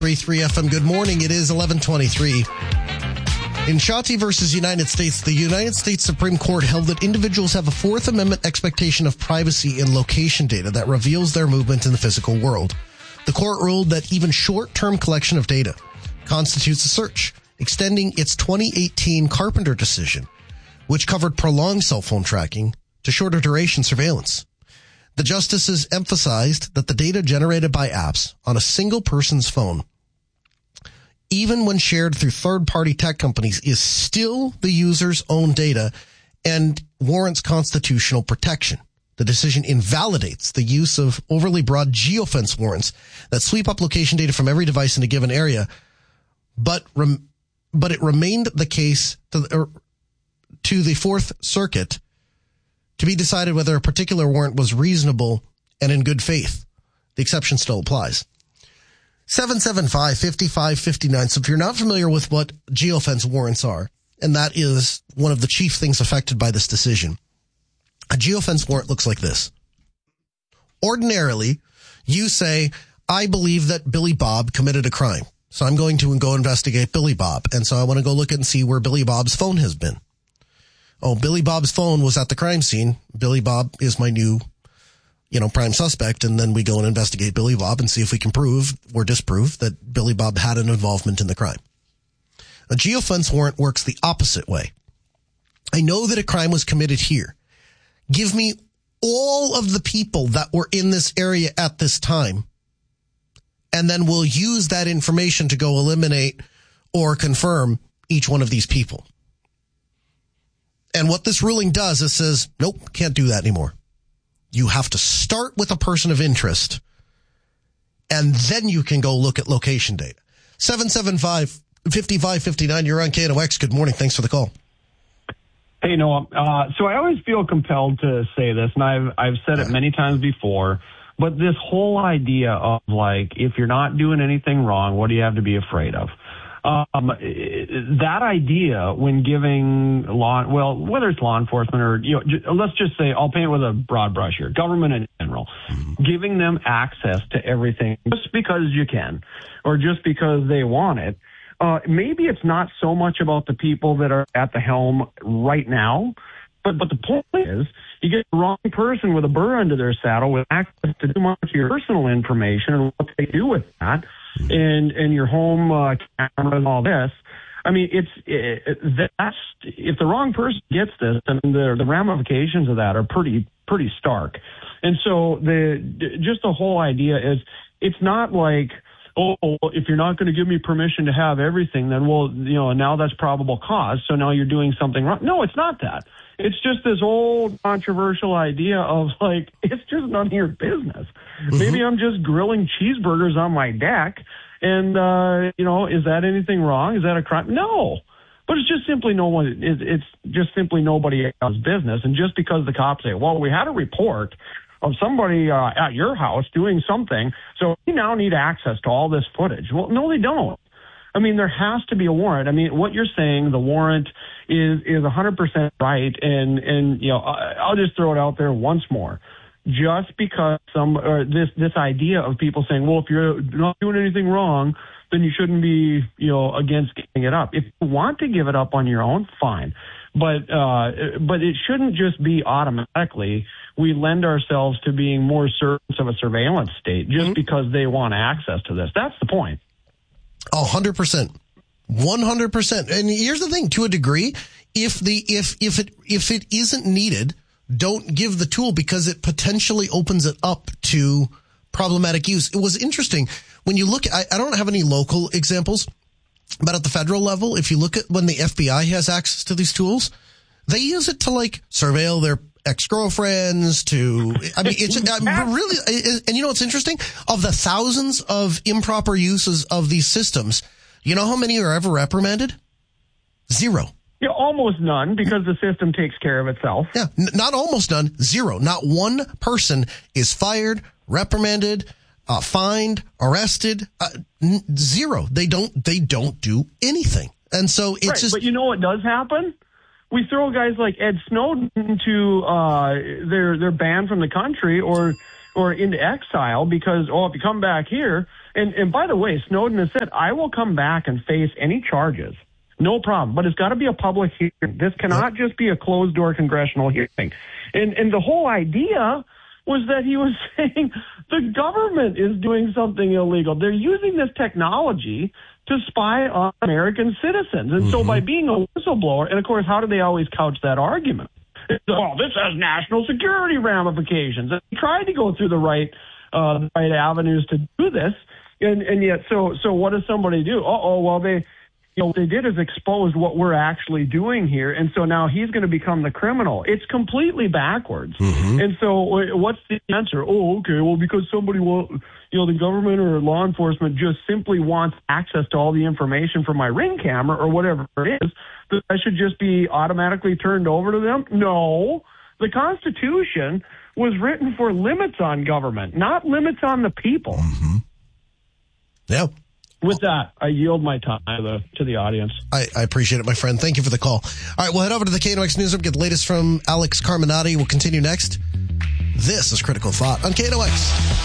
93 FM. Good morning. It is 11:23. In Shotty versus United States, the United States Supreme Court held that individuals have a Fourth Amendment expectation of privacy in location data that reveals their movement in the physical world. The court ruled that even short-term collection of data constitutes a search, extending its 2018 Carpenter decision, which covered prolonged cell phone tracking, to shorter duration surveillance. The justices emphasized that the data generated by apps on a single person's phone, even when shared through third-party tech companies, is still the user's own data and warrants constitutional protection. The decision invalidates the use of overly broad geofence warrants that sweep up location data from every device in a given area, but it remained the case to the Fourth Circuit to be decided whether a particular warrant was reasonable and in good faith. The exception still applies. 775-5559. So if you're not familiar with what geofence warrants are, and that is one of the chief things affected by this decision, a geofence warrant looks like this. Ordinarily, you say, I believe that Billy Bob committed a crime, so I'm going to go investigate Billy Bob, and so I want to go look and see where Billy Bob's phone has been. Oh, Billy Bob's phone was at the crime scene. Billy Bob is my new, prime suspect. And then we go and investigate Billy Bob and see if we can prove or disprove that Billy Bob had an involvement in the crime. A geofence warrant works the opposite way. I know that a crime was committed here. Give me all of the people that were in this area at this time, and then we'll use that information to go eliminate or confirm each one of these people. And what this ruling does is says, nope, can't do that anymore. You have to start with a person of interest, and then you can go look at location data. 775-5559, you're on KNOX. Good morning. Thanks for the call. Hey, Noah. So I always feel compelled to say this, and I've said it many times before, but this whole idea of, if you're not doing anything wrong, what do you have to be afraid of? That idea when giving whether it's law enforcement or, let's just say, I'll paint it with a broad brush here, government in general, giving them access to everything just because you can or just because they want it. Maybe it's not so much about the people that are at the helm right now, but the point is you get the wrong person with a burr under their saddle with access to too much of your personal information and what they do with that. And your home camera and all this. I mean, that's if the wrong person gets this, then the ramifications of that are pretty stark. And so just the whole idea is it's not like, oh, if you're not going to give me permission to have everything, then now that's probable cause. So now you're doing something wrong. No, it's not that. It's just this old controversial idea of it's just none of your business. Mm-hmm. Maybe I'm just grilling cheeseburgers on my deck and, is that anything wrong? Is that a crime? No, but it's just simply it's just simply nobody else's business. And just because the cops say, well, we had a report of somebody at your house doing something, so we now need access to all this footage. Well, no, they don't. I mean, there has to be a warrant. I mean, what you're saying, the warrant is 100% right. And I'll just throw it out there once more. Just because this idea of people saying, well, if you're not doing anything wrong, then you shouldn't be, against giving it up. If you want to give it up on your own, fine. But it shouldn't just be automatically we lend ourselves to being more servants of a surveillance state just because they want access to this. That's the point. 100%. 100%. And here's the thing, to a degree, if it isn't needed, don't give the tool because it potentially opens it up to problematic use. It was interesting when you look, I don't have any local examples, but at the federal level, if you look at when the FBI has access to these tools, they use it to surveil their ex-girlfriends really, and what's interesting? Of the thousands of improper uses of these systems, you know how many are ever reprimanded? Zero. Yeah, almost none, because the system takes care of itself. Yeah, not almost none, zero. Not one person is fired, reprimanded, fined, arrested. Zero. They don't do anything. And so it's just. But you know what does happen? We throw guys like Ed Snowden into they're banned from the country or into exile because if you come back here, And by the way, Snowden has said, I will come back and face any charges. No problem. But it's got to be a public hearing. This cannot just be a closed-door congressional hearing. And the whole idea was that he was saying the government is doing something illegal. They're using this technology to spy on American citizens. And so by being a whistleblower, and of course, how do they always couch that argument? Well, this has national security ramifications. And he tried to go through the right avenues to do this, and yet, so what does somebody do? Well, what they did is expose what we're actually doing here, and so now he's going to become the criminal. It's completely backwards. And so what's the answer? Well, because somebody the government or law enforcement just simply wants access to all the information from my Ring camera or whatever it is, that I should just be automatically turned over to them? No. The Constitution was written for limits on government, not limits on the people. Yeah. With that, I yield my time to the audience. I appreciate it, my friend. Thank you for the call. All right, we'll head over to the KNOX Newsroom, get the latest from Alex Carminati. We'll continue next. This is Critical Thought on KNOX.